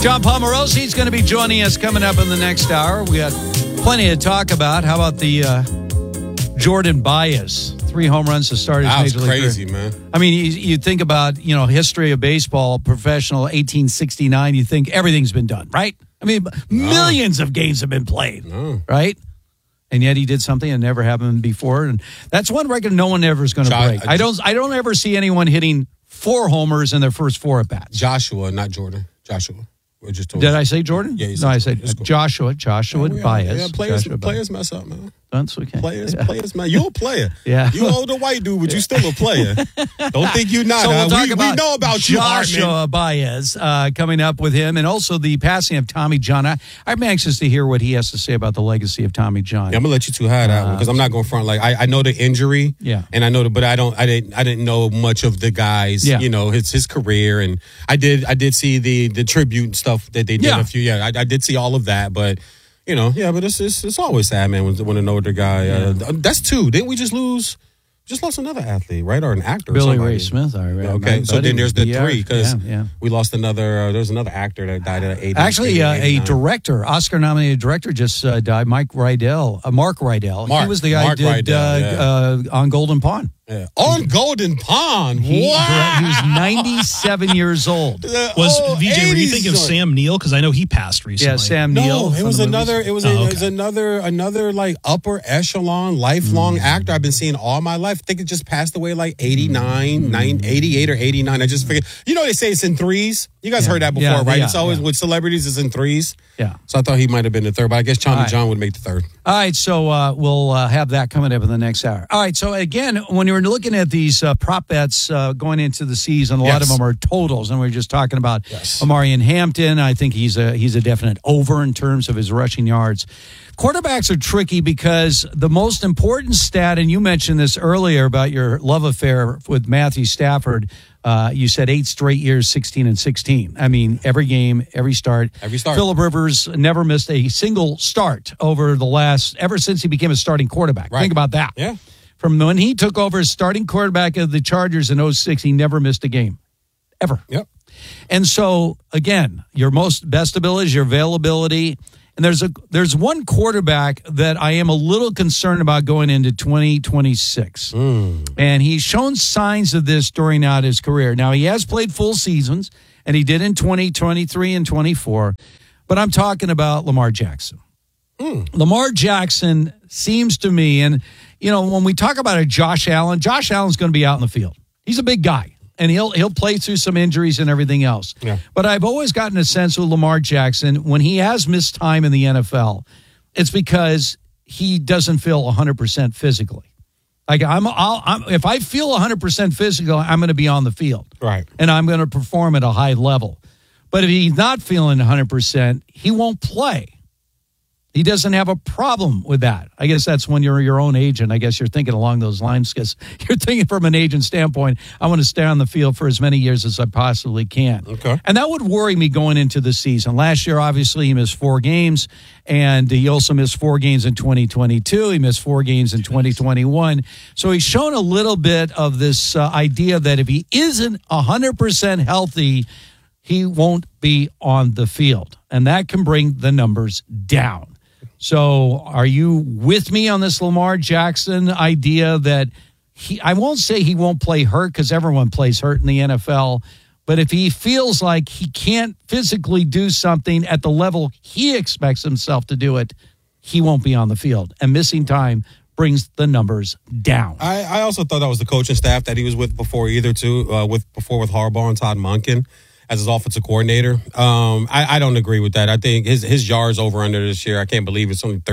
John Pomerosi is going to be joining us coming up in the next hour. We got plenty to talk about. How about the Jordan Baez? 3 home runs to start his major league career. That was crazy, man. I mean, you think about, history of baseball, professional, 1869, you think everything's been done, right? I mean, millions of games have been played, right? And yet he did something that never happened before. And that's one record no one ever is going to break. I don't ever see anyone hitting 4 homers in their first 4 at-bats. Joshua, not Jordan. Joshua. Did I say Jordan? Yeah, I said Joshua Baez. Yeah, players mess up, man. That's okay. Players, man. You're a player. Yeah. You're an older white dude, but you're still a player. Don't think you're not. So we'll talk about we know about Joshua Baez coming up with him, and also the passing of Tommy John. I'm anxious to hear what he has to say about the legacy of Tommy John. Yeah, I'm gonna let you two have that one because I'm not going front. Like I know the injury, and I know but I didn't know much of the guys. His career, and I did see the tribute stuff that they did a few. I did see all of that, but. But it's always sad, man, when an older guy. That's 2. Didn't we just lose? Just lost another athlete, right? Or an actor. Billy Ray Smith. Okay, so then there's the 3 because we lost another. There's another actor that died at 80. Actually, a director, Oscar-nominated director, just died. Mark Rydell. He was the guy who did on Golden Pond. Yeah. On Golden Pond. Wow. He was 97 years old. Was VJ? Were you thinking of Sam Neill? Because I know he passed recently. Yeah, Sam Neill. No, it was another. It was another like upper echelon, lifelong actor I've been seeing all my life. I think it just passed away like 88 or 89. I just figured. They say it's in 3s. You guys heard that before, right? It's always with celebrities. It's in 3s. Yeah. So I thought he might have been the 3rd, but I guess Tommy John would make the 3rd. All right, so we'll have that coming up in the next hour. All right, so again, when you're looking at these prop bets going into the season, a lot of them are totals, and we were just talking about Amarian Hampton. I think he's a definite over in terms of his rushing yards. Quarterbacks are tricky because the most important stat, and you mentioned this earlier about your love affair with Matthew Stafford. You said 8 straight years, 16-16. I mean, every game, every start. Phillip Rivers never missed a single start ever since he became a starting quarterback. Right. Think about that. Yeah. From when he took over as starting quarterback of the Chargers in 2006, he never missed a game. Ever. Yep. And so, again, your best ability is your availability. And there's one quarterback that I am a little concerned about going into 2026. And he's shown signs of this during his career. Now, he has played full seasons, and he did in 2023 and 24. But I'm talking about Lamar Jackson. Lamar Jackson seems to me, and, when we talk about Josh Allen's going to be out in the field. He's a big guy. And he'll play through some injuries and everything else. Yeah. But I've always gotten a sense with Lamar Jackson, when he has missed time in the NFL, it's because he doesn't feel 100% physically. Like if I feel 100% physical, I'm going to be on the field. Right. And I'm going to perform at a high level. But if he's not feeling 100%, he won't play. He doesn't have a problem with that. I guess that's when you're your own agent. I guess you're thinking along those lines because you're thinking from an agent standpoint, I want to stay on the field for as many years as I possibly can. Okay. And that would worry me going into the season. Last year, obviously, he missed 4 games, and he also missed 4 games in 2022. He missed 4 games in 2021. So he's shown a little bit of this idea that if he isn't 100% healthy, he won't be on the field. And that can bring the numbers down. So are you with me on this Lamar Jackson idea that I won't say he won't play hurt because everyone plays hurt in the NFL, but if he feels like he can't physically do something at the level he expects himself to do it, he won't be on the field. And missing time brings the numbers down. I also thought that was the coaching staff that he was with before with Harbaugh and Todd Monken as his offensive coordinator. I don't agree with that. I think his yards over under this year, I can't believe it's only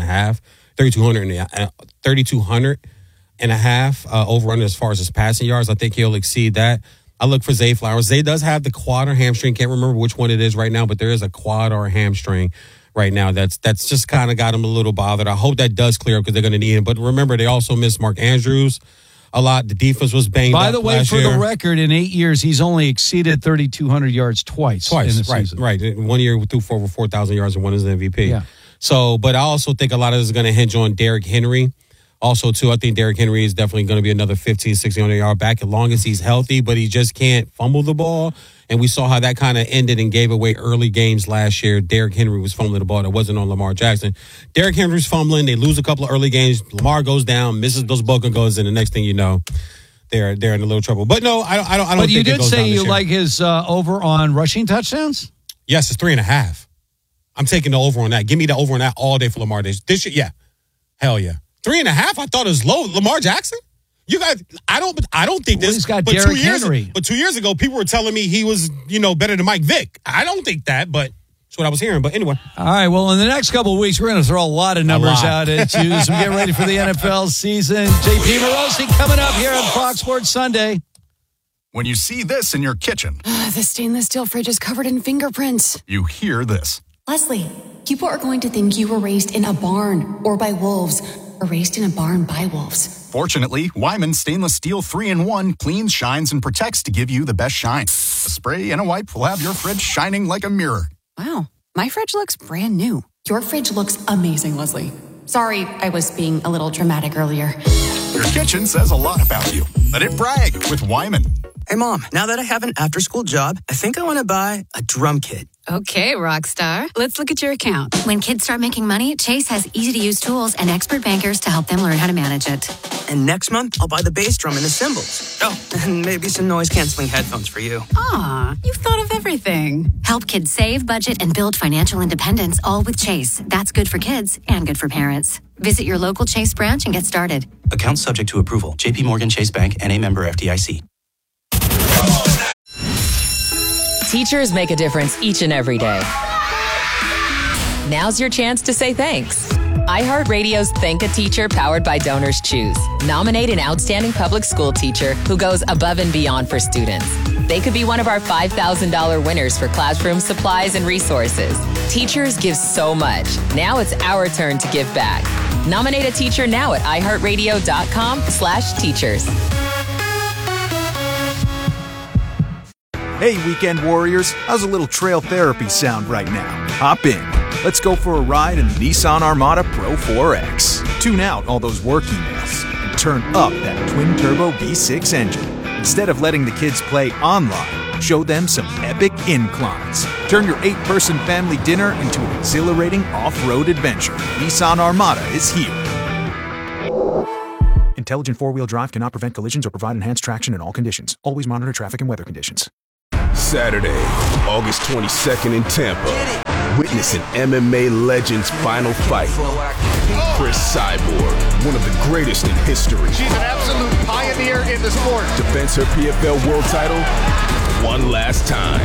3,200 and a half over under as far as his passing yards. I think he'll exceed that. I look for Zay Flowers. Zay does have the quad or hamstring. Can't remember which one it is right now, but there is a quad or a hamstring right now. That's just kind of got him a little bothered. I hope that does clear up because they're going to need him. But remember, they also missed Mark Andrews a lot. The defense was banged up. By the way, last for year. the record, in 8 years, he's only exceeded 3,200 yards twice in the season. Right. 1 year threw for over 4,000 yards and one is the MVP. Yeah. So, but I also think a lot of this is going to hinge on Derrick Henry. Also, too, I think Derrick Henry is definitely going to be another 1,500, 1,600 yard back as long as he's healthy, but he just can't fumble the ball. And we saw how that kind of ended and gave away early games last year. Derrick Henry was fumbling the ball that wasn't on Lamar Jackson. Derrick Henry's fumbling. They lose a couple of early games. Lamar goes down, misses those Boca goes, and the next thing you know, they're in a little trouble. But no, I don't. But think you did say you like his over on rushing touchdowns? Yes, it's 3.5. I'm taking the over on that. Give me the over on that all day for Lamar. This year, yeah, hell yeah. 3.5. I thought it was low. Lamar Jackson. You guys, I don't think this. He's got Derrick Henry. But 2 years ago, people were telling me he was, better than Mike Vick. I don't think that, but that's what I was hearing. But anyway. All right. Well, in the next couple of weeks, we're going to throw a lot of numbers out at you as we get ready for the NFL season. JP Morosi coming up here on Fox Sports Sunday. When you see this in your kitchen. The stainless steel fridge is covered in fingerprints. You hear this. Leslie, people are going to think you were raised in a barn or by wolves or raised in a barn by wolves. Fortunately, Wyman Stainless Steel 3-in-1 cleans, shines, and protects to give you the best shine. A spray and a wipe will have your fridge shining like a mirror. Wow, my fridge looks brand new. Your fridge looks amazing, Leslie. Sorry, I was being a little dramatic earlier. Your kitchen says a lot about you. Let it brag with Wyman. Hey, Mom, now that I have an after-school job, I think I want to buy a drum kit. Okay, Rockstar. Let's look at your account. When kids start making money, Chase has easy-to-use tools and expert bankers to help them learn how to manage it. And next month, I'll buy the bass drum and the cymbals. Oh, and maybe some noise-canceling headphones for you. Aw, you've thought of everything. Help kids save, budget, and build financial independence, all with Chase. That's good for kids and good for parents. Visit your local Chase branch and get started. Account subject to approval. J.P. Morgan Chase Bank, N.A. member FDIC. Teachers make a difference each and every day. Now's your chance to say thanks. iHeartRadio's Thank a Teacher powered by Donors Choose. Nominate an outstanding public school teacher who goes above and beyond for students. They could be one of our $5,000 winners for classroom supplies and resources. Teachers give so much. Now it's our turn to give back. Nominate a teacher now at iHeartRadio.com/teachers. Hey, weekend warriors, how's a little trail therapy sound right now? Hop in. Let's go for a ride in the Nissan Armada Pro 4X. Tune out all those work emails and turn up that twin-turbo V6 engine. Instead of letting the kids play online, show them some epic inclines. Turn your 8-person family dinner into an exhilarating off-road adventure. Nissan Armada is here. Intelligent four-wheel drive cannot prevent collisions or provide enhanced traction in all conditions. Always monitor traffic and weather conditions. Saturday, August 22nd in Tampa. Witness an MMA legend's final fight. Chris Cyborg, one of the greatest in history. She's an absolute pioneer in the sport. Defends her PFL world title one last time.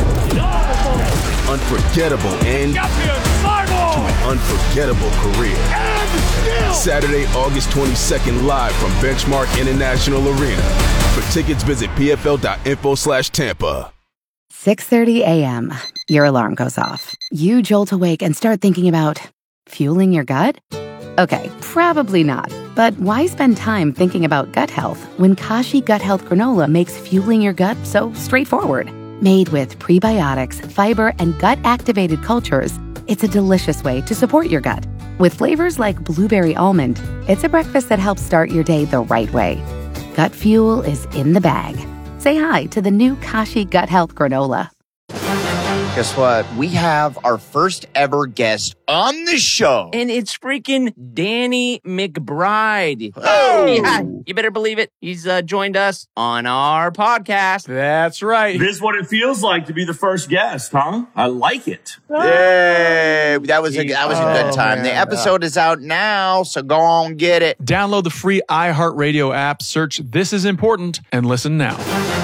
Unforgettable end to an unforgettable career. Saturday, August 22nd, live from Benchmark International Arena. For tickets, visit pfl.info/Tampa. 6:30 a.m. Your alarm goes off. You jolt awake and start thinking about fueling your gut? Okay, probably not. But why spend time thinking about gut health when Kashi Gut Health Granola makes fueling your gut so straightforward? Made with prebiotics, fiber, and gut-activated cultures, it's a delicious way to support your gut. With flavors like blueberry almond, it's a breakfast that helps start your day the right way. Gut fuel is in the bag. Say hi to the new Kashi Gut Health Granola. Guess what? We have our first ever guest on the show. And it's freaking Danny McBride. Oh! Yeah, you better believe it. He's joined us on our podcast. That's right. This is what it feels like to be the first guest, huh? I like it. Yay! That was a good time. The episode is out now, so go on, get it. Download the free iHeartRadio app, search This Is Important, and listen now.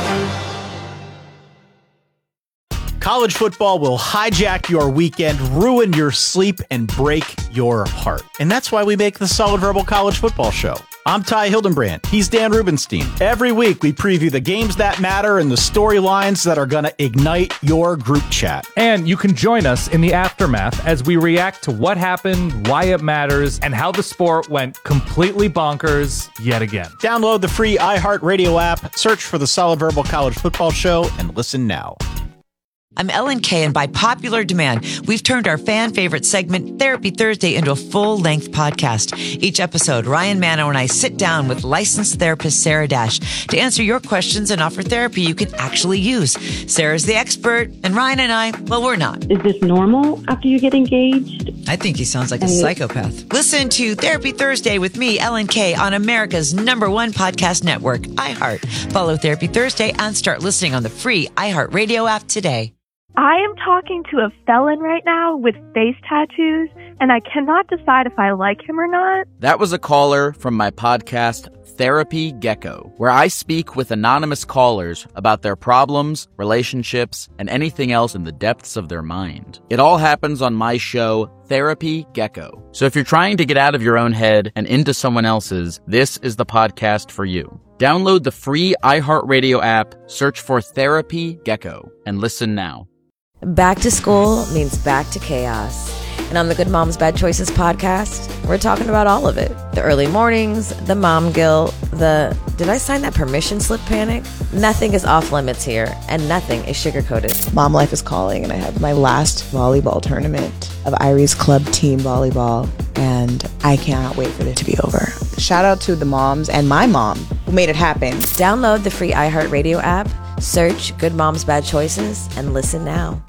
College football will hijack your weekend, ruin your sleep, and break your heart. And that's why we make the Solid Verbal College Football Show. I'm Ty Hildenbrand. He's Dan Rubenstein. Every week, we preview the games that matter and the storylines that are going to ignite your group chat. And you can join us in the aftermath as we react to what happened, why it matters, and how the sport went completely bonkers yet again. Download the free iHeartRadio app, search for the Solid Verbal College Football Show, and listen now. I'm Ellen Kay, and by popular demand, we've turned our fan favorite segment, Therapy Thursday, into a full-length podcast. Each episode, Ryan Manno and I sit down with licensed therapist Sarah Dash to answer your questions and offer therapy you can actually use. Sarah's the expert, and Ryan and I, well, we're not. Is this normal after you get engaged? I think he sounds like a psychopath. Listen to Therapy Thursday with me, Ellen Kay, on America's #1 podcast network, iHeart. Follow Therapy Thursday and start listening on the free iHeartRadio app today. I am talking to a felon right now with face tattoos, and I cannot decide if I like him or not. That was a caller from my podcast, Therapy Gecko, where I speak with anonymous callers about their problems, relationships, and anything else in the depths of their mind. It all happens on my show, Therapy Gecko. So if you're trying to get out of your own head and into someone else's, this is the podcast for you. Download the free iHeartRadio app, search for Therapy Gecko, and listen now. Back to school means back to chaos. And on the Good Moms Bad Choices podcast, we're talking about all of it. The early mornings, the mom guilt, the did I sign that permission slip panic? Nothing is off limits here, and nothing is sugar-coated. Mom life is calling, and I have my last volleyball tournament of Irie's club team volleyball, and I cannot wait for this to be over. Shout out to the moms and my mom who made it happen. Download the free iHeartRadio app, search Good Moms Bad Choices, and listen now.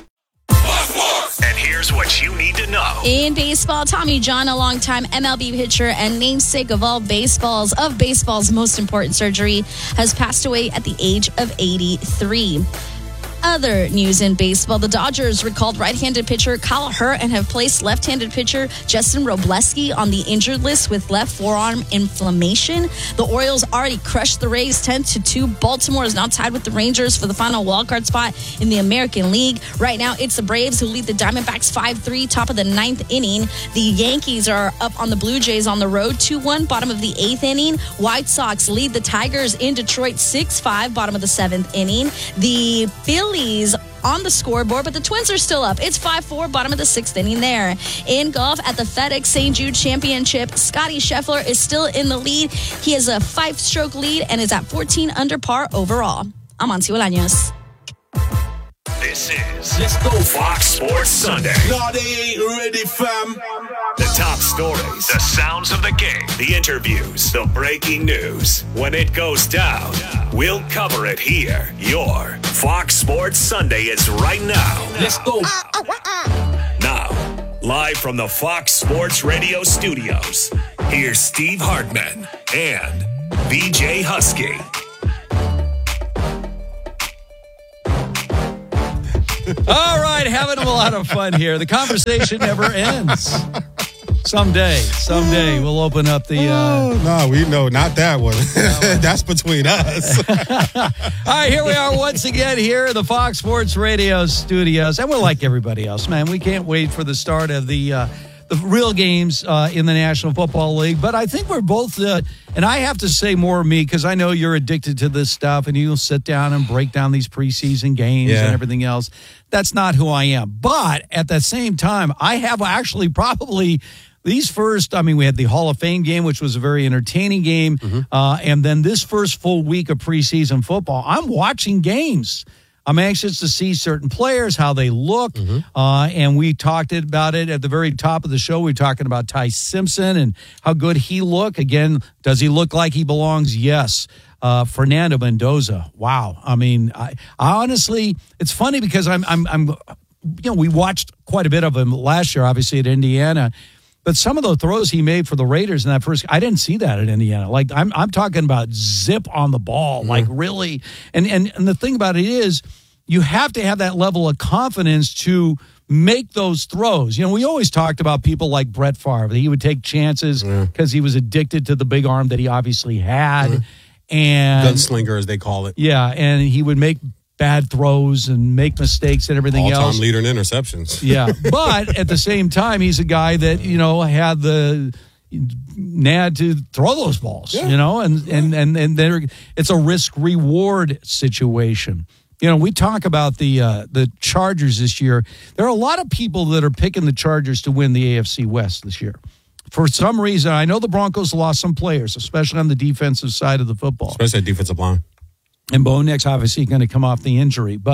And here's what you need to know. In baseball, Tommy John, a longtime MLB pitcher and namesake of baseball's most important surgery, has passed away at the age of 83. Other news in baseball, the Dodgers recalled right-handed pitcher Kyle Hurt and have placed left-handed pitcher Justin Robleski on the injured list with left forearm inflammation. The Orioles already crushed the Rays 10-2. Baltimore is now tied with the Rangers for the final wildcard spot in the American League. Right now, it's the Braves who lead the Diamondbacks 5-3, top of the 9th inning. The Yankees are up on the Blue Jays on the road 2-1, bottom of the 8th inning. White Sox lead the Tigers in Detroit 6-5, bottom of the 7th inning. The Phillies on the scoreboard, but the Twins are still up. It's 5-4, bottom of the 6th inning there. In golf at the FedEx St. Jude Championship, Scotty Scheffler is still in the lead. He has a 5-stroke lead and is at 14 under par overall. I'm Auntie Bolaños. This is Let's Go Fox Sports Sunday. No, they ain't ready, fam. The top stories, the sounds of the game, the interviews, the breaking news. When it goes down, we'll cover it here. Your Fox Sports Sunday is right now. Let's go. Now, live from the Fox Sports Radio studios, here's Steve Hartman and BJ Husky. All right, having a lot of fun here. The conversation never ends. Someday we'll open up the. No, we know not that one. That's between us. All right, here we are once again here in the Fox Sports Radio studios, and we're like everybody else, man. We can't wait for the start of the real games in the National Football League. But I think we're both, and I have to say more of me because I know you're addicted to this stuff, and you'll sit down and break down these preseason games and everything else. That's not who I am. But at the same time, I have actually probably these first, we had the Hall of Fame game, which was a very entertaining game. And then this first full week of preseason football, I'm watching games. I'm anxious to see certain players, how they look. And we talked about it at the very top of the show. We were talking about Ty Simpson and how good he looked. Again, does he look like he belongs? Yes. Fernando Mendoza. Wow. I honestly, it's funny because we watched quite a bit of him last year, obviously at Indiana. But some of the throws he made for the Raiders in that first, I didn't see that at Indiana. Like I'm talking about zip on the ball, like really. And the thing about it is, you have to have that level of confidence to make those throws. We always talked about people like Brett Favre. That he would take chances because he was addicted to the big arm that he obviously had. And gunslinger, as they call it. Yeah, and he would make bad throws and make mistakes and everything else. All-time leader in interceptions. Yeah, but at the same time, he's a guy that, had the nad to throw those balls, and it's a risk-reward situation. We talk about the Chargers this year. There are a lot of people that are picking the Chargers to win the AFC West this year. For some reason, I know the Broncos lost some players, especially on the defensive side of the football. Especially defensive line. And Bo Nix obviously going to come off the injury. But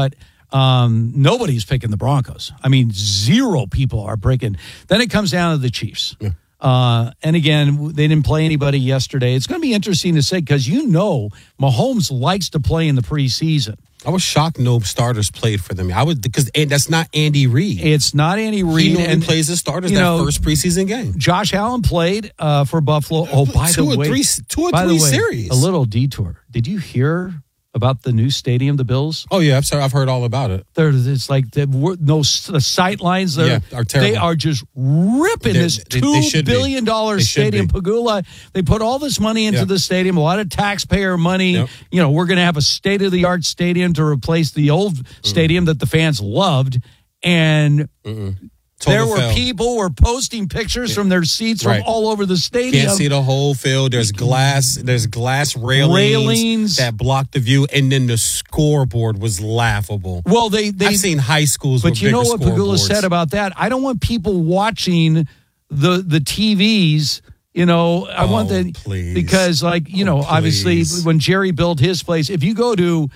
Nobody's picking the Broncos. I mean, 0 people are breaking. Then it comes down to the Chiefs. Yeah. And again, they didn't play anybody yesterday. It's going to be interesting to say because Mahomes likes to play in the preseason. I was shocked no starters played for them. Because that's not Andy Reid. It's not Andy Reid. He only plays the starters that first preseason game. Josh Allen played for Buffalo. Oh, by the way, two or three series. A little detour. Did you hear about the new stadium, the Bills? Oh yeah, I've heard all about it. It's like the sight lines are terrible. They are just ripping this $2 billion stadium. Pagula, they put all this money into the stadium, a lot of taxpayer money. Yep. We're going to have a state-of-the-art stadium to replace the old stadium that the fans loved, and there were people were posting pictures from their seats from all over the stadium. Can't see the whole field. There's glass railings that block the view, and then the scoreboard was laughable. Well, I've seen high schools, but you know what Pagula said about that? I don't want people watching the TVs. I want that because, obviously, when Jerry built his place, if you go to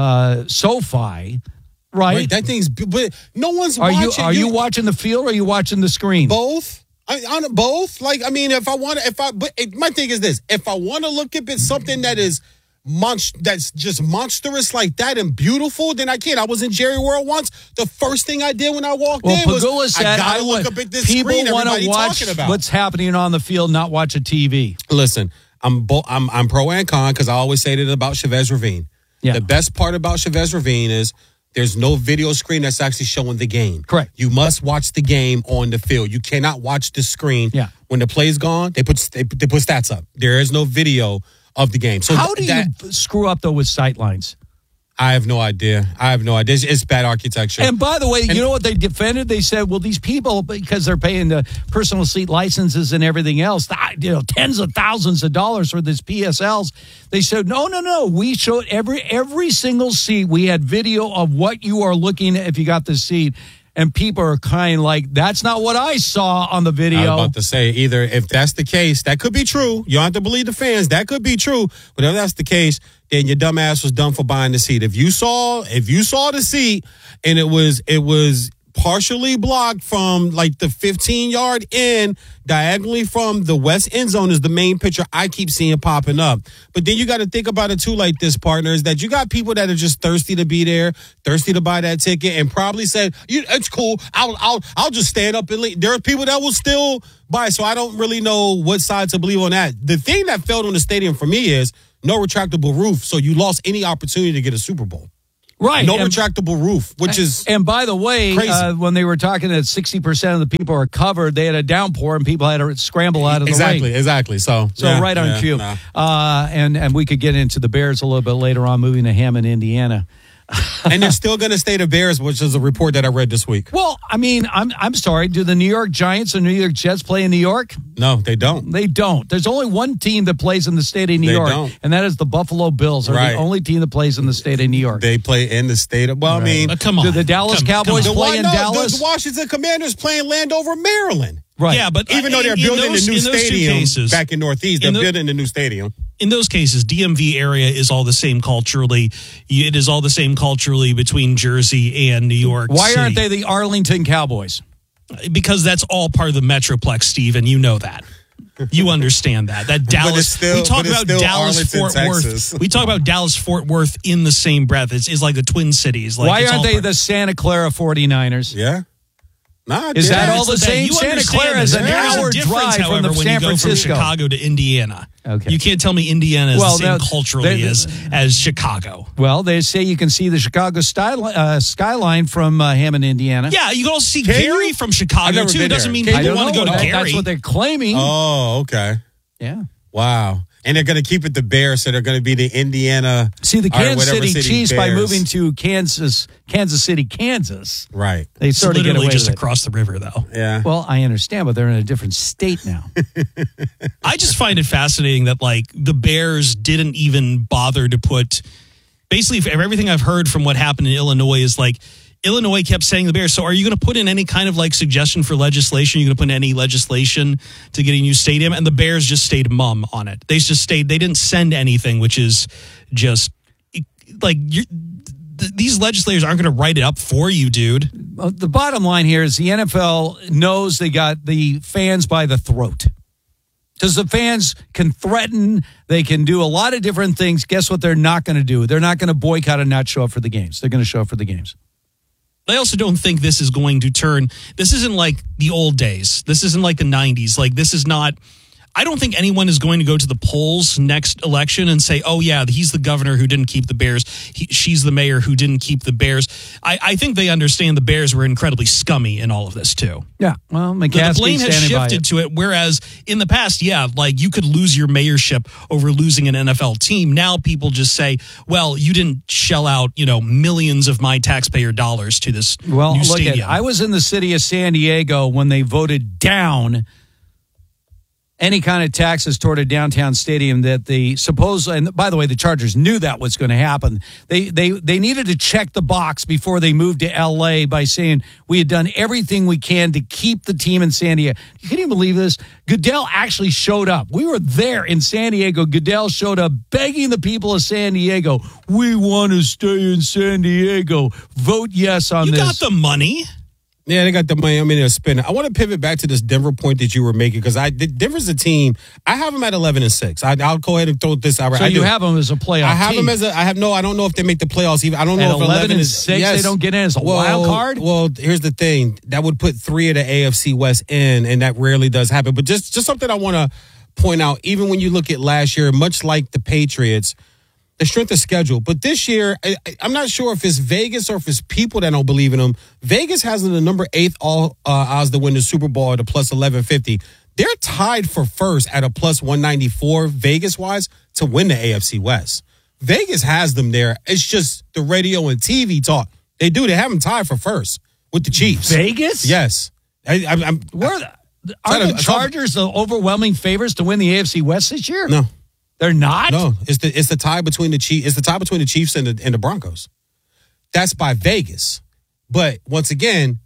SoFi. Right, that thing's. But no one's watching. Are you watching the field or are you watching the screen? Both. Both. My thing is this: if I want to look at something that is that's just monstrous like that and beautiful, then I can't. I was in Jerry World once. The first thing I did when I walked in was I gotta look up at this screen. Everybody talking about what's happening on the field, not watch a TV. Listen, I'm pro and con because I always say that about Chavez Ravine. Yeah. The best part about Chavez Ravine is there's no video screen that's actually showing the game. Correct. You must watch the game on the field. You cannot watch the screen. Yeah. When the play's gone, they put stats up. There is no video of the game. So how do you screw up though with sight lines? I have no idea. It's bad architecture. And by the way, you know what they defended? They said, well, these people, because they're paying the personal seat licenses and everything else, tens of thousands of dollars for this PSLs. They said, no. We showed every single seat. We had video of what you are looking at if you got the seat. And people are kind of like, that's not what I saw on the video. I was about to say, either if that's the case, that could be true. You don't have to believe the fans. That could be true. But if that's the case, then your dumb ass was done for buying the seat. If you saw the seat and it was partially blocked from like the 15-yard in, diagonally from the west end zone is the main picture I keep seeing popping up. But then you got to think about it too, like this, partners, that you got people that are just thirsty to be there, thirsty to buy that ticket, and probably said, "It's cool. I'll just stand up and leave." There are people that will still buy, so I don't really know what side to believe on that. The thing that failed on the stadium for me is no retractable roof, so you lost any opportunity to get a Super Bowl. Right. No retractable roof, which is And by the way, when they were talking that 60% of the people are covered, they had a downpour and people had to scramble out of the rain. Exactly. So right on cue. No. And we could get into the Bears a little bit later on, moving to Hammond, Indiana. And they're still going to stay the Bears, which is a report that I read this week. Well, I mean, I'm sorry. Do the New York Giants and New York Jets play in New York? No, they don't. They don't. There's only one team that plays in the state of New York, and that is the Buffalo Bills. Are the only team that plays in the state of New York. They play in the state of. Well, I mean, come on. Do the Dallas Cowboys play in Dallas? The Washington Commanders play in Landover, Maryland. Right. Yeah, but even though they're building a new stadium back in Northeast, they're building a new stadium. In those cases, DMV area is all the same culturally. It is all the same culturally between Jersey and New York Why City. aren't they the Arlington Cowboys? Because that's all part of the Metroplex, Steve, and you know that. You understand that. That Dallas. We talk about Dallas Fort Worth. We talk about Dallas Fort Worth in the same breath. It's like the Twin Cities. Like, why aren't they the Santa Clara 49ers? Yeah. Is that all the same? Santa Clara is an hour drive from the San Francisco. From Chicago to Indiana. Okay. You can't tell me Indiana is the same culturally as Chicago. Well, they say you can see the Chicago skyline from Hammond, Indiana. Yeah, you can also see Gary from Chicago, too. It doesn't mean people want to go to Gary. That's what they're claiming. Oh, okay. Yeah. Wow. And they're going to keep it the Bears, so they're going to be the Indiana. See, the Kansas City Chiefs, by moving to Kansas City, Kansas. Right. They sort of get away just with across the river, though. Yeah. Well, I understand, but they're in a different state now. I just find it fascinating that, like, the Bears didn't even bother to put. Basically, everything I've heard from what happened in Illinois is like, Illinois kept saying the Bears. So are you going to put in any kind of like suggestion for legislation? Are you going to put in any legislation to get a new stadium? And the Bears just stayed mum on it. They just stayed. They didn't send anything, which is just like these legislators aren't going to write it up for you, dude. The bottom line here is the NFL knows they got the fans by the throat. Because the fans can threaten, they can do a lot of different things. Guess what they're not going to do? They're not going to boycott and not show up for the games. They're going to show up for the games. I also don't think this is going to turn. This isn't like the old days. This isn't like the 90s. Like, this is not. I don't think anyone is going to go to the polls next election and say, oh, yeah, he's the governor who didn't keep the Bears. She's the mayor who didn't keep the Bears. I think they understand the Bears were incredibly scummy in all of this, too. Yeah, well, the blame has shifted to it, whereas in the past, yeah, like you could lose your mayorship over losing an NFL team. Now people just say, well, you didn't shell out, millions of my taxpayer dollars to this new stadium. I was in the city of San Diego when they voted down any kind of taxes toward a downtown stadium that they suppose, and by the way, the Chargers knew that was going to happen. They needed to check the box before they moved to L.A. by saying we had done everything we can to keep the team in San Diego. Can you believe this? Goodell actually showed up. We were there in San Diego. Goodell showed up begging the people of San Diego, we want to stay in San Diego. Vote yes on this. You got the money. Yeah, they got the money. I mean, they're spending. I want to pivot back to this Denver point that you were making because Denver's a team. I have them at 11-6. I'll go ahead and throw this out. So you have them as a playoff. I have team. them as a. I don't know if they make the playoffs. Even I don't know at if 11-6 yes. they don't get in as a wild card. Well, here's the thing. That would put 3 of the AFC West in, and that rarely does happen. But just something I want to point out. Even when you look at last year, much like the Patriots. The strength of schedule. But this year, I'm not sure if it's Vegas or if it's people that don't believe in them. Vegas has the number 8 odds to win the Super Bowl at a plus 1150. They're tied for first at a plus 194 Vegas-wise to win the AFC West. Vegas has them there. It's just the radio and TV talk. They do. They have them tied for first with the Chiefs. Vegas? Yes. Are the Chargers the overwhelming favorites to win the AFC West this year? No. They're not? No, it's the tie between the Chiefs. It's the tie between the Chiefs and the Broncos. That's by Vegas. But once again,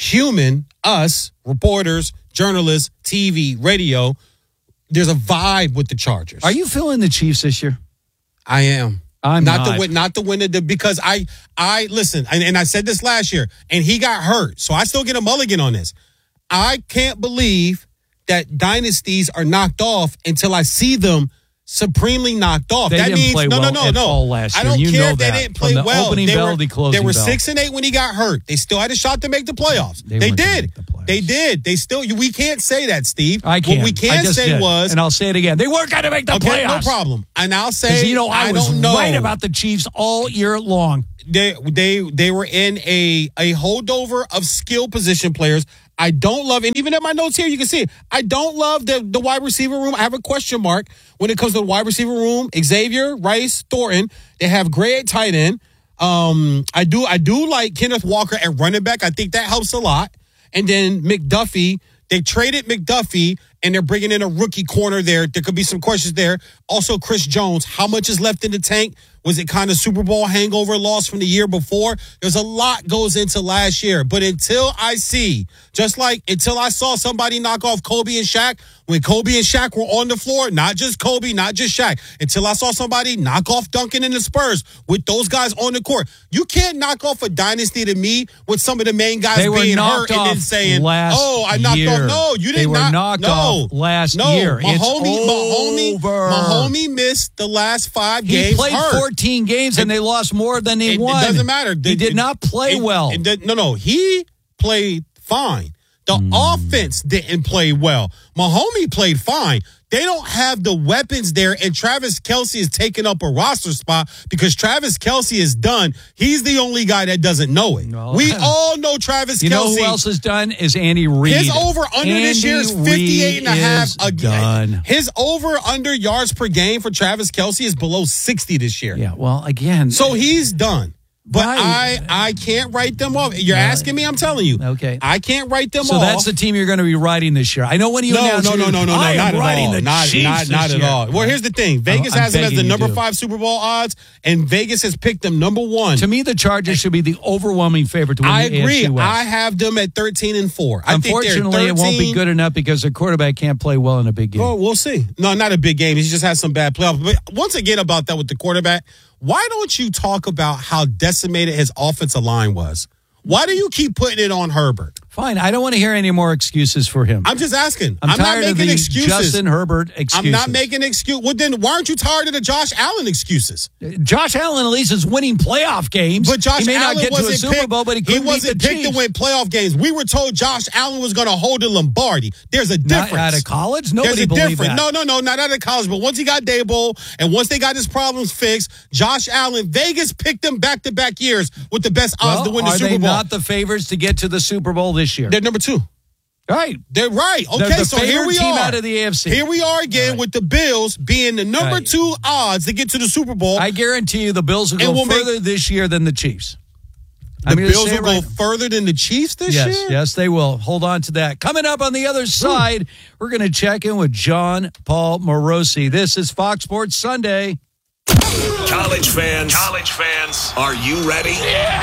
us, reporters, journalists, TV, radio, there's a vibe with the Chargers. Are you feeling the Chiefs this year? I am. I'm not. Not the winner because I listen, and I said this last year, and he got hurt, so I still get a mulligan on this. I can't believe that dynasties are knocked off until I see them supremely knocked off. They didn't play well at all last year. I don't care if they didn't play well. Opening they bell, were, the closing they were bell. 6-8 when he got hurt. They still had a shot to make the playoffs. They did. They did. They still. We can't say that, Steve. I can't. What we can say was, and I'll say it again. They weren't going to make the playoffs. No problem. And I'll say, I was right about the Chiefs all year long. They were in a holdover of skill position players. I don't love, and even in my notes here, you can see it. I don't love the wide receiver room. I have a question mark when it comes to the wide receiver room. Xavier, Rice, Thornton. They have Gray at tight end. I do like Kenneth Walker at running back. I think that helps a lot. And then McDuffie. They traded McDuffie, and they're bringing in a rookie corner there. There could be some questions there. Also, Chris Jones. How much is left in the tank? Was it kind of Super Bowl hangover loss from the year before? There's a lot goes into last year. But until I saw somebody knock off Kobe and Shaq, when Kobe and Shaq were on the floor, not just Kobe, not just Shaq, until I saw somebody knock off Duncan and the Spurs with those guys on the court. You can't knock off a dynasty to me with some of the main guys being hurt and then saying, I knocked off. No, you didn't. They were knocked off last year. Mahomie missed the last 5 games. He played 14 games and they lost more than they won. It doesn't matter. He did not play well. He played fine. The offense didn't play well. Mahomie played fine. They don't have the weapons there, and Travis Kelce is taking up a roster spot because Travis Kelce is done. He's the only guy that doesn't know it. No. We all know Travis Kelce. You know who else is done is Andy Reid. His over-under this year is 58.5 again. His over-under yards per game for Travis Kelce is below 60 this year. Yeah, well, again. So he's done. But I can't write them off. You're asking me, I'm telling you. Okay. I can't write them off. So that's the team you're going to be riding this year. I know when you announced No, not at all. Not at all. Well, here's the thing. Vegas has them as the number 5 Super Bowl odds, and Vegas has picked them number 1. To me, the Chargers should be the overwhelming favorite to win the agree. AFC West. I have them at 13-4. Unfortunately, it won't be good enough because their quarterback can't play well in a big game. Well, we'll see. No, not a big game. He just has some bad playoffs. But once again about that with the quarterback, why don't you talk about how decimated his offensive line was? Why do you keep putting it on Herbert? Fine. I don't want to hear any more excuses for him. I'm just asking. I'm tired not making of the excuses. Justin Herbert excuses. I'm not making excuses. Well, then why aren't you tired of the Josh Allen excuses? Josh Allen at least is winning playoff games. But Josh he may Allen not get to a wasn't Super picked, Bowl, but he wasn't picked to win playoff games. We were told Josh Allen was going to hold the Lombardi. There's a difference. Not out of college? Nobody There's a believed difference. that. No, not out of college. But once he got Daboll and once they got his problems fixed, Josh Allen, Vegas picked him back-to-back years with the best odds to win the Super Bowl. Are they not the favorites to get to the Super Bowl this year? They're number 2. Right. They're right. Okay, They're the so here we team are. out of the AFC. Here we are again with the Bills being the number 2 odds to get to the Super Bowl. I guarantee you the Bills will go further this year than the Chiefs. The Bills will go further than the Chiefs this year? Yes, they will. Hold on to that. Coming up on the other side, we're going to check in with John Paul Morosi. This is Fox Sports Sunday. College fans, are you ready?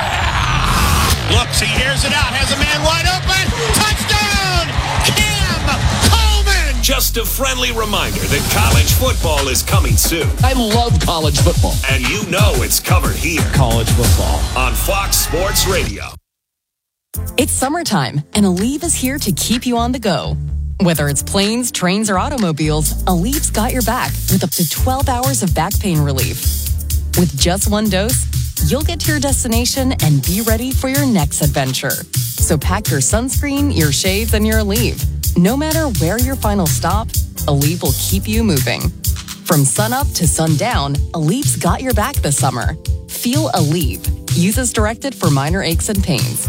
Yeah! Looks, he airs it out, has a man wide open. Touchdown! Cam Coleman! Just a friendly reminder that college football is coming soon. I love college football. And you know it's covered here. College football. On Fox Sports Radio. It's summertime, and Aleve is here to keep you on the go. Whether it's planes, trains, or automobiles, Aleve's got your back with up to 12 hours of back pain relief. With just one dose, you'll get to your destination and be ready for your next adventure. So pack your sunscreen, your shades, and your Aleve. No matter where your final stop, Aleve will keep you moving. From sunup to sundown, Aleve's got your back this summer. Feel Aleve. Use as directed for minor aches and pains.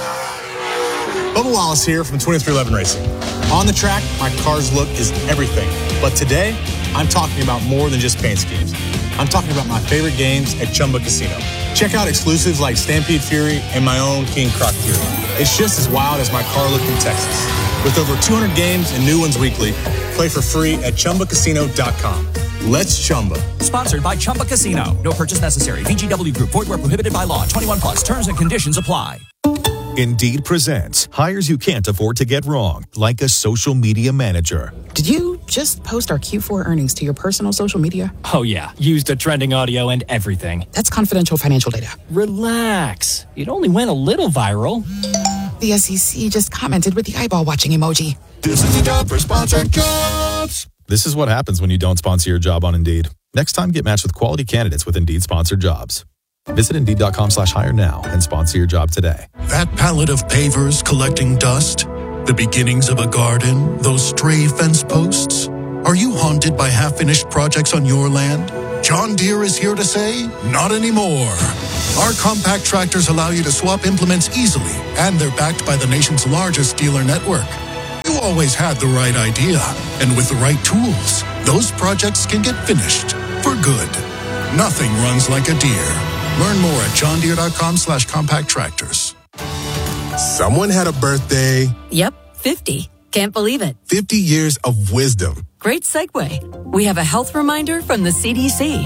Bubba Wallace here from 2311 Racing. On the track, my car's look is everything. But today, I'm talking about more than just paint schemes. I'm talking about my favorite games at Chumba Casino. Check out exclusives like Stampede Fury and my own King Croc Fury. It's just as wild as my car look in Texas. With over 200 games and new ones weekly, play for free at ChumbaCasino.com. Let's Chumba. Sponsored by Chumba Casino. No purchase necessary. VGW Group. Void where prohibited by law. 21 plus. Terms and conditions apply. Indeed presents hires you can't afford to get wrong, like a social media manager. Did you just post our Q4 earnings to your personal social media? Oh, yeah. Used the trending audio and everything. That's confidential financial data. Relax. It only went a little viral. The SEC just commented with the eyeball watching emoji. This is the job for sponsored jobs. This is what happens when you don't sponsor your job on Indeed. Next time, get matched with quality candidates with Indeed sponsored jobs. Visit Indeed.com/hire now and sponsor your job today. That pallet of pavers collecting dust, the beginnings of a garden, those stray fence posts. Are you haunted by half-finished projects on your land? John Deere is here to say, not anymore. Our compact tractors allow you to swap implements easily, and they're backed by the nation's largest dealer network. You always had the right idea, and with the right tools, those projects can get finished for good. Nothing runs like a Deere. Learn more at johndeere.com/compact tractors. Someone had a birthday. Yep, 50. Can't believe it. 50 years of wisdom. Great segue. We have a health reminder from the CDC.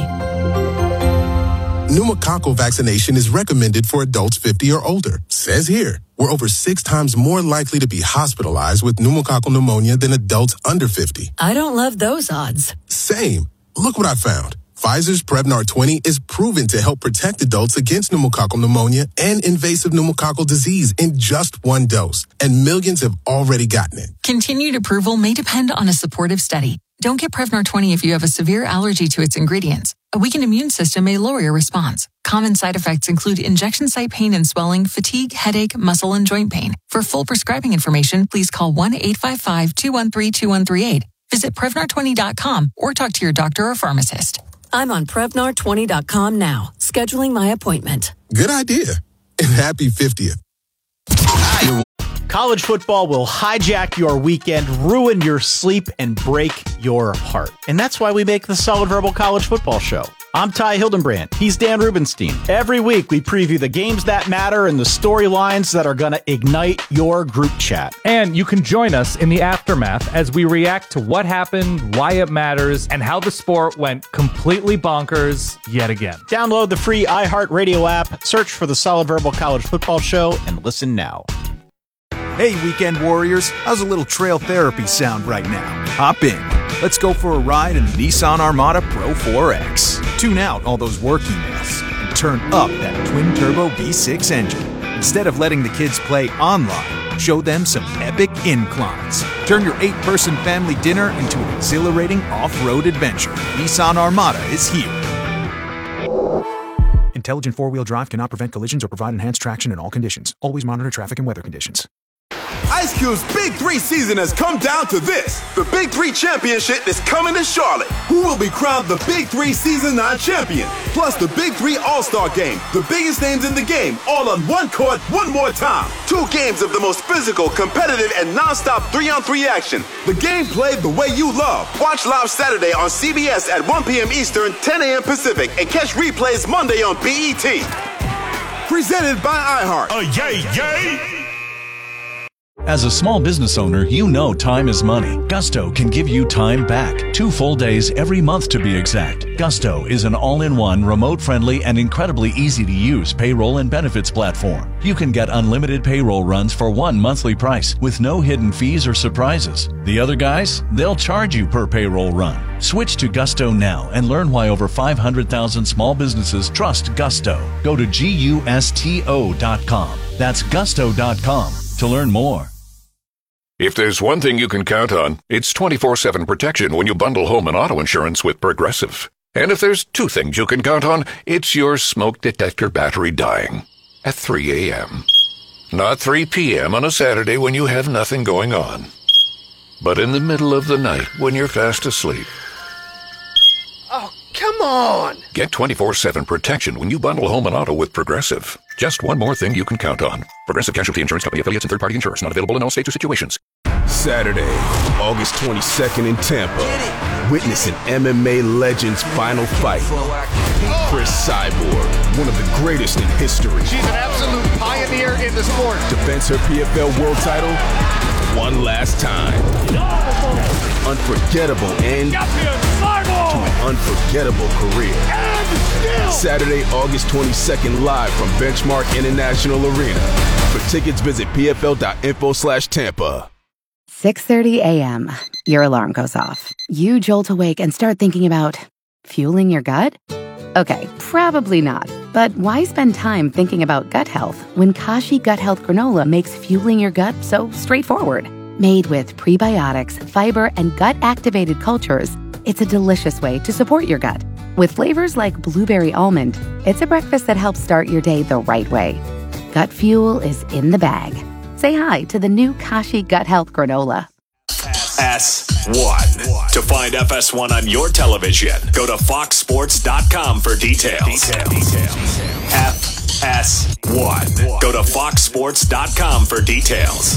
Pneumococcal vaccination is recommended for adults 50 or older. Says here, we're over 6 times more likely to be hospitalized with pneumococcal pneumonia than adults under 50. I don't love those odds. Same. Look what I found. Pfizer's Prevnar 20 is proven to help protect adults against pneumococcal pneumonia and invasive pneumococcal disease in just 1 dose, and millions have already gotten it. Continued approval may depend on a supportive study. Don't get Prevnar 20 if you have a severe allergy to its ingredients. A weakened immune system may lower your response. Common side effects include injection site pain and swelling, fatigue, headache, muscle, and joint pain. For full prescribing information, please call 1-855-213-2138. Visit Prevnar20.com or talk to your doctor or pharmacist. I'm on Prevnar20.com now, scheduling my appointment. Good idea. And happy 50th. College football will hijack your weekend, ruin your sleep, and break your heart. And that's why we make the Solid Verbal College Football Show. I'm Ty Hildenbrand. He's Dan Rubenstein. Every week, we preview the games that matter and the storylines that are going to ignite your group chat. And you can join us in the aftermath as we react to what happened, why it matters, and how the sport went completely bonkers yet again. Download the free iHeartRadio app, search for the Solid Verbal College Football Show, and listen now. Hey, weekend warriors, how's a little trail therapy sound right now? Hop in. Let's go for a ride in the Nissan Armada Pro 4X. Tune out all those work emails and turn up that twin-turbo V6 engine. Instead of letting the kids play online, show them some epic inclines. Turn your 8-person family dinner into an exhilarating off-road adventure. Nissan Armada is here. Intelligent four-wheel drive cannot prevent collisions or provide enhanced traction in all conditions. Always monitor traffic and weather conditions. Ice Cube's Big 3 season has come down to this. The Big 3 Championship is coming to Charlotte. Who will be crowned the Big 3 Season 9 champion? Plus the Big 3 All-Star Game. The biggest names in the game, all on one court, one more time. 2 games of the most physical, competitive, and non-stop 3-on-3 action. The game played the way you love. Watch live Saturday on CBS at 1 p.m. Eastern, 10 a.m. Pacific, and catch replays Monday on BET. Presented by iHeart. Yay! As a small business owner, you know time is money. Gusto can give you time back. 2 full days every month to be exact. Gusto is an all-in-one, remote-friendly, and incredibly easy-to-use payroll and benefits platform. You can get unlimited payroll runs for one monthly price with no hidden fees or surprises. The other guys, they'll charge you per payroll run. Switch to Gusto now and learn why over 500,000 small businesses trust Gusto. Go to GUSTO.com. That's Gusto.com to learn more. If there's one thing you can count on, it's 24/7 protection when you bundle home and auto insurance with Progressive. And if there's 2 things you can count on, it's your smoke detector battery dying at 3 a.m. Not 3 p.m. on a Saturday when you have nothing going on, but in the middle of the night when you're fast asleep. Oh, come on! Get 24/7 protection when you bundle home and auto with Progressive. Just one more thing you can count on. Progressive Casualty Insurance Company affiliates and third-party insurers. Not available in all states or situations. Saturday, August 22nd in Tampa. Witness an MMA legend's final fight. Chris Cyborg, one of the greatest in history. She's an absolute pioneer in the sport. Defends her PFL world title one last time. Unforgettable end to an unforgettable career. Saturday, August 22nd, live from Benchmark International Arena. For tickets, visit pfl.info/Tampa. 6:30 a.m. Your alarm goes off. You jolt awake and start thinking about fueling your gut? Okay, probably not. But why spend time thinking about gut health when Kashi Gut Health Granola makes fueling your gut so straightforward? Made with prebiotics, fiber, and gut-activated cultures, it's a delicious way to support your gut. With flavors like blueberry almond, it's a breakfast that helps start your day the right way. Gut fuel is in the bag. Say hi to the new Kashi Gut Health Granola. FS1. To find FS1 on your television, go to foxsports.com for details. FS1. Go to foxsports.com for details.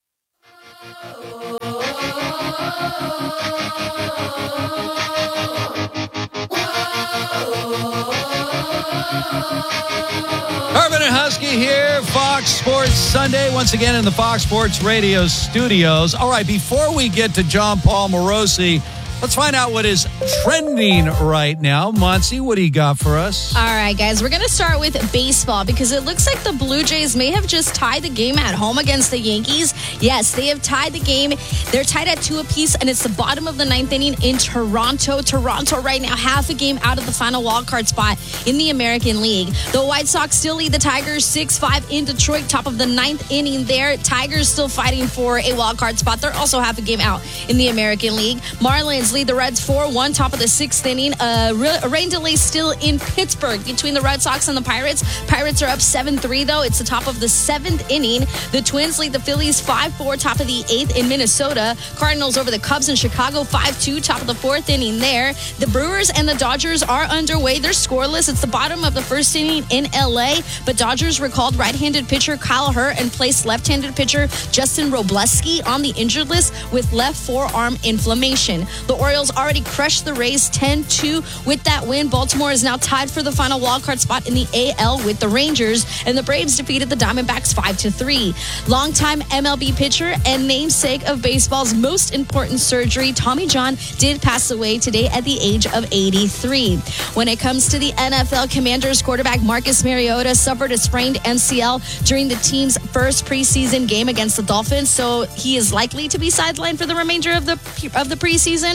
Urban and Husky here, Fox Sports Sunday, once again in the Fox Sports Radio studios. All right, before we get to John Paul Morosi, let's find out what is trending right now. Monty, what do you got for us? All right, guys, we're going to start with baseball because it looks like the Blue Jays may have just tied the game at home against the Yankees. Yes, they have tied the game. They're tied at 2 apiece, and it's the bottom of the 9th inning in Toronto. Toronto right now half a game out of the final wildcard spot in the American League. The White Sox still lead the Tigers 6-5 in Detroit, top of the 9th inning there. Tigers still fighting for a wildcard spot. They're also half a game out in the American League. Marlins lead the Reds 4-1, top of the 6th inning. A rain delay still in Pittsburgh between the Red Sox and the Pirates. Pirates are up 7-3, though. It's the top of the 7th inning. The Twins lead the Phillies 5-4, top of the 8th in Minnesota. Cardinals over the Cubs in Chicago 5-2, top of the 4th inning there. The Brewers and the Dodgers are underway. They're scoreless. It's the bottom of the 1st inning in LA, but Dodgers recalled right-handed pitcher Kyle Hurt and placed left-handed pitcher Justin Robleski on the injured list with left forearm inflammation. The Orioles already crushed the Rays 10-2 with that win. Baltimore is now tied for the final wildcard spot in the AL with the Rangers, and the Braves defeated the Diamondbacks 5-3. Longtime MLB pitcher and namesake of baseball's most important surgery, Tommy John, did pass away today at the age of 83. When it comes to the NFL, Commanders quarterback Marcus Mariota suffered a sprained MCL during the team's first preseason game against the Dolphins, so he is likely to be sidelined for the remainder of the preseason.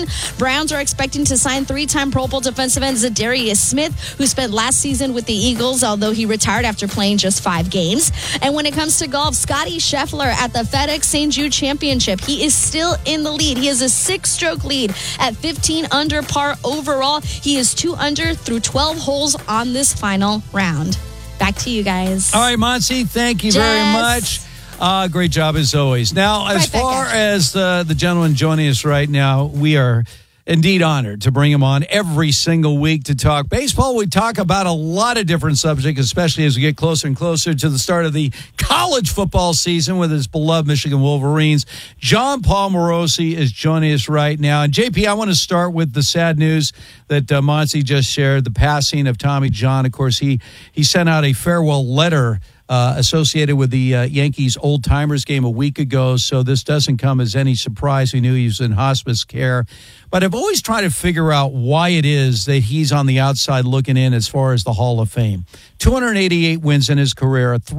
Browns are expecting to sign 3-time Pro Bowl defensive end Zadarius Smith, who spent last season with the Eagles, although he retired after playing just 5 games. And when it comes to golf, Scotty Scheffler at the FedEx St. Jude Championship, he is still in the lead. He has a 6-stroke lead at 15 under par overall. He is 2 under through 12 holes on this final round. Back to you guys. All right, Monty, thank you very much. Great job as always. Now, as far as the gentleman joining us right now, we are indeed honored to bring him on every single week to talk baseball. We talk about a lot of different subjects, especially as we get closer and closer to the start of the college football season with his beloved Michigan Wolverines. Jon Paul Morosi is joining us right now. And JP, I want to start with the sad news that Monty just shared, the passing of Tommy John. Of course, he sent out a farewell letter associated with the Yankees Old Timers game a week ago, so this doesn't come as any surprise. We knew he was in hospice care. But I've always tried to figure out why it is that he's on the outside looking in as far as the Hall of Fame. 288 wins in his career, a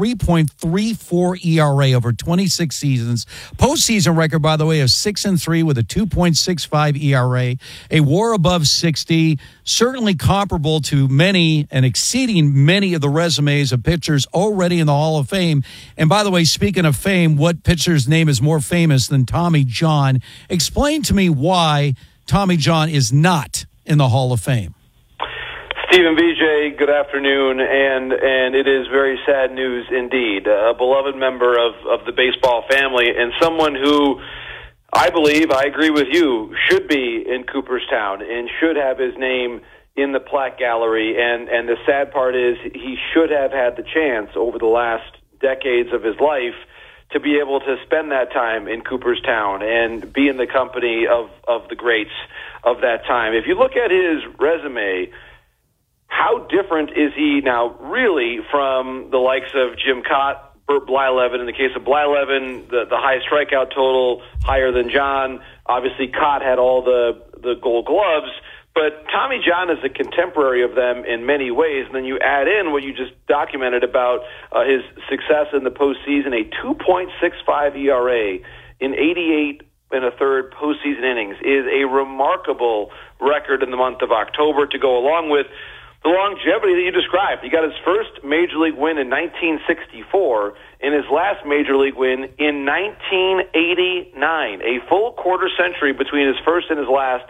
3.34 ERA over 26 seasons. Postseason record, by the way, of 6-3 with a 2.65 ERA, a WAR above 60, certainly comparable to many and exceeding many of the resumes of pitchers already in the Hall of Fame. And by the way, speaking of fame, what pitcher's name is more famous than Tommy John? Explain to me why Tommy John is not in the Hall of Fame. Stephen VJ, good afternoon, and it is very sad news indeed. A beloved member of the baseball family and someone who I believe, I agree with you, should be in Cooperstown and should have his name in the plaque gallery. And the sad part is he should have had the chance over the last decades of his life to be able to spend that time in Cooperstown and be in the company of the greats of that time. If you look at his resume, how different is he now really from the likes of Jim Cott, Bert Blyleven? In the case of Blyleven, the high strikeout total, higher than John. Obviously, Cott had all the gold gloves. But Tommy John is a contemporary of them in many ways. And then you add in what you just documented about his success in the postseason, a 2.65 ERA in 88 1/3 postseason innings is a remarkable record in the month of October to go along with the longevity that you described. He got his first Major League win in 1964 and his last Major League win in 1989. A full quarter century between his first and his last,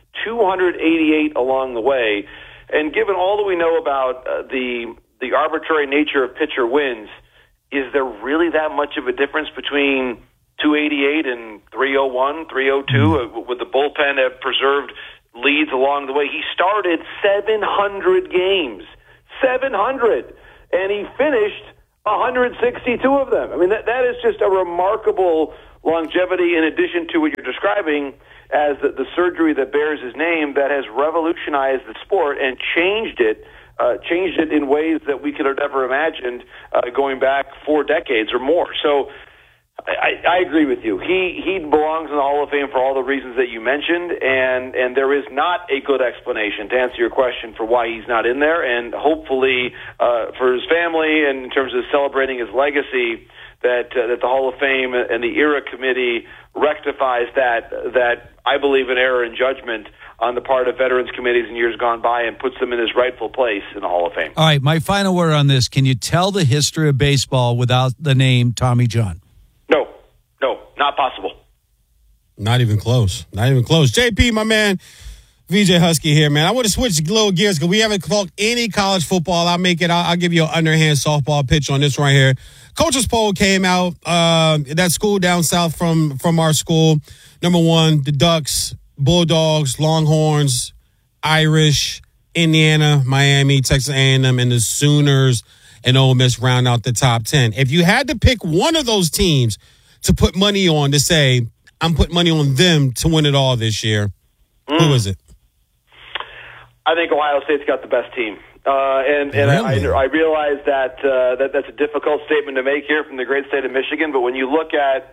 288 along the way. And given all that we know about the arbitrary nature of pitcher wins, is there really that much of a difference between 288 and 301, 302? Would the bullpen have preserved leads along the way? He started 700 games. 700! And he finished 162 of them. I mean, that is just a remarkable longevity in addition to what you're describing as the surgery that bears his name that has revolutionized the sport and changed it in ways that we could have never imagined going back 4 decades or more. So I agree with you. He belongs in the Hall of Fame for all the reasons that you mentioned, and there is not a good explanation, to answer your question, for why he's not in there. And hopefully for his family and in terms of celebrating his legacy, that the Hall of Fame and the ERA committee rectifies that I believe an error in judgment on the part of veterans committees in years gone by and puts them in his rightful place in the Hall of Fame. All right, my final word on this. Can you tell the history of baseball without the name Tommy John? No, not possible. Not even close. Not even close. JP, my man, VJ Husky here, man. I want to switch little gears because we haven't talked any college football. I'll give you an underhand softball pitch on this right here. Coaches poll came out. That school down south from our school. Number 1, the Ducks, Bulldogs, Longhorns, Irish, Indiana, Miami, Texas A&M, and the Sooners and Ole Miss round out the top 10. If you had to pick one of those teams to put money on, to say, I'm putting money on them to win it all this year, who is it? I think Ohio State's got the best team. And really? I realize that that's a difficult statement to make here from the great state of Michigan, but when you look at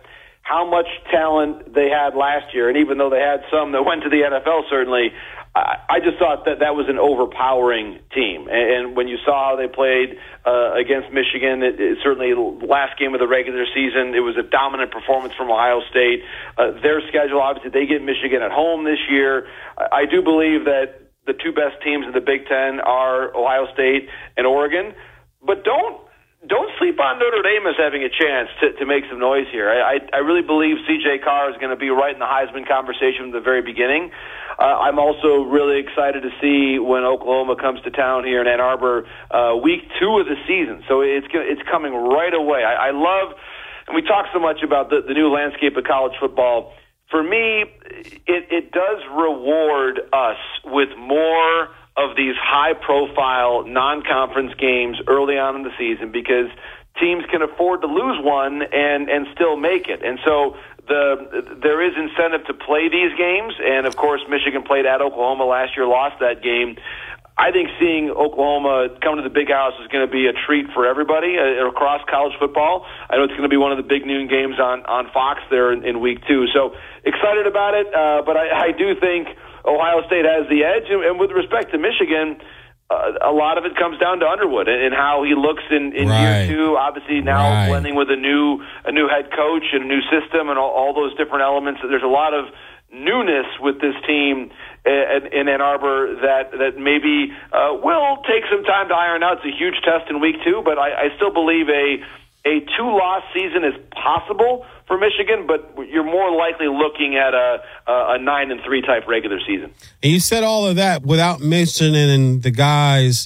how much talent they had last year, and even though they had some that went to the NFL, certainly, I just thought that was an overpowering team. And when you saw how they played against Michigan, it certainly last game of the regular season, it was a dominant performance from Ohio State. Their schedule, obviously, they get Michigan at home this year. I do believe that the two best teams in the Big Ten are Ohio State and Oregon. But don't sleep on Notre Dame as having a chance to make some noise here. I really believe C.J. Carr is going to be right in the Heisman conversation from the very beginning. I'm also really excited to see when Oklahoma comes to town here in Ann Arbor, week 2 of the season. So it's coming right away. I love, and we talk so much about the new landscape of college football. For me, it does reward us with more of these high-profile non-conference games early on in the season because teams can afford to lose one and still make it. And so there is incentive to play these games. And, of course, Michigan played at Oklahoma last year, lost that game. I think seeing Oklahoma come to the Big House is going to be a treat for everybody across college football. I know it's going to be one of the big noon games on Fox there in week 2. So excited about it, but I do think Ohio State has the edge. And with respect to Michigan, a lot of it comes down to Underwood and how he looks in year 2. Obviously now blending with a new head coach and a new system and all those different elements. There's a lot of newness with this team in Ann Arbor that maybe will take some time to iron out. It's a huge test in week 2, but I still believe a 2-loss season is possible for Michigan, but you're more likely looking at a 9-3 type regular season. And you said all of that without mentioning the guys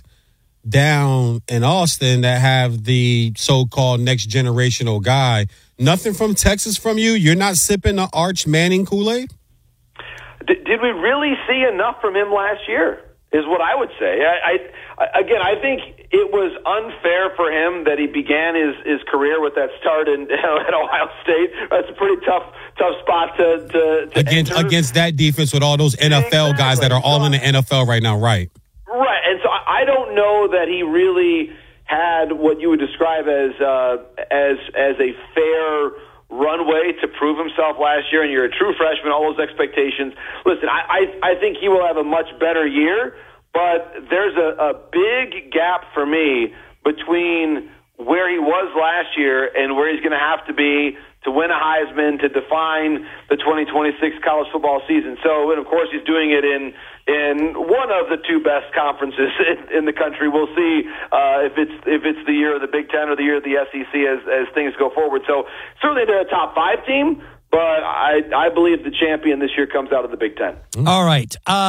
down in Austin that have the so-called next generational guy. Nothing from Texas from you? You're not sipping the Arch Manning Kool-Aid? Did we really see enough from him last year is what I would say. I think it was unfair for him that he began his career with that start at Ohio State. That's a pretty tough spot to against that defense with all those NFL guys that are all in the NFL right now, right? Right, and so I don't know that he really had what you would describe as a fair runway to prove himself last year, and you're a true freshman, all those expectations. Listen, I think he will have a much better year, but there's a big gap for me between where he was last year and where he's going to have to be to win a Heisman, to define the 2026 college football season. So, and of course, he's doing it in one of the two best conferences in the country. We'll see if it's the year of the Big Ten or the year of the SEC as things go forward. So certainly they're a top 5 team, but I believe the champion this year comes out of the Big Ten. All right.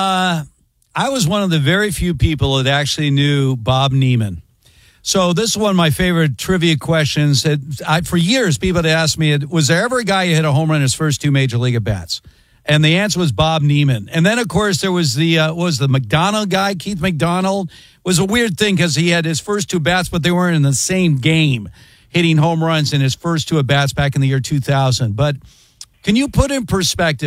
I was one of the very few people that actually knew Bob Neiman. So this is one of my favorite trivia questions. For years, people had asked me, was there ever a guy who hit a home run in his first 2 major league at-bats? And the answer was Bob Neiman. And then, of course, there was the McDonald guy, Keith McDonald. It was a weird thing because he had his first 2 bats, but they weren't in the same game, hitting home runs in his first 2 at-bats back in the year 2000. But can you put in perspective